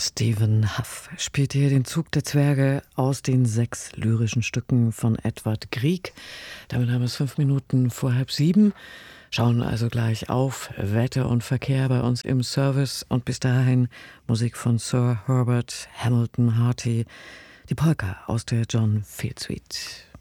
Stephen Hough spielt hier den Zug der Zwerge aus den 6 lyrischen Stücken von Edvard Grieg. Damit haben wir es 5 Minuten vor 6:30. Schauen also gleich auf Wetter und Verkehr bei uns im Service. Und bis dahin Musik von Sir Herbert Hamilton Harty, die Polka aus der John Field Suite.